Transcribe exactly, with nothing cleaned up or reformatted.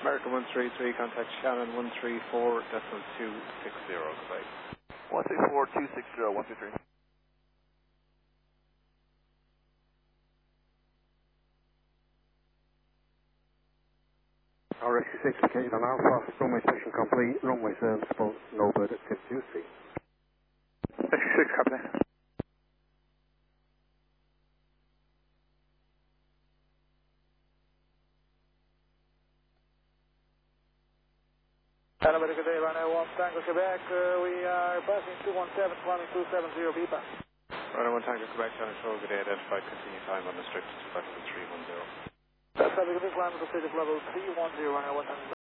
American one three three, contact Shannon one three four, decimal two six zero, goodbye. one three four two six zero, one two three. R X six indicated on Alpha, runway section complete, runway service for Snowbird at fifty-two feet. X six, copy that. Hello, very good day, runway one Tango Quebec. Uh, we are passing two one seven, climbing two seven zero, B P A. Runway one Tango Quebec, Channel Show, good day, identified, continue time on the strict, two five three one zero. That's how we can climb to the state of level three one zero, runway one Tango.